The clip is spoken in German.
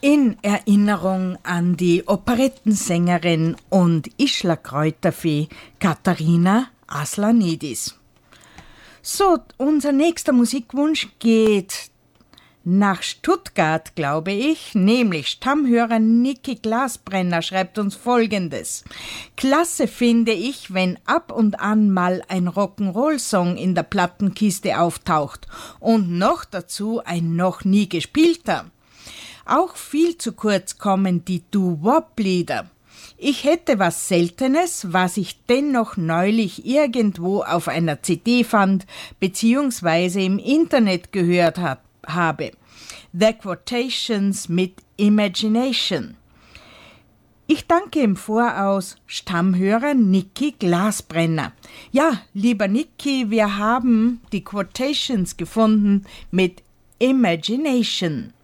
In Erinnerung an die Operettensängerin und Ischler-Kräuterfee Katharina Aslanidis. So, unser nächster Musikwunsch geht nach Stuttgart, glaube ich, nämlich Stammhörer Niki Glasbrenner schreibt uns Folgendes. Klasse finde ich, wenn ab und an mal ein Rock'n'Roll-Song in der Plattenkiste auftaucht und noch dazu ein noch nie gespielter. Auch viel zu kurz kommen die Doo-Wop-Lieder. Ich hätte was Seltenes, was ich dennoch neulich irgendwo auf einer CD fand, beziehungsweise im Internet gehört habe. The Quotations mit Imagination. Ich danke im Voraus Stammhörer Niki Glasbrenner. Ja, lieber Niki, wir haben die Quotations gefunden mit Imagination.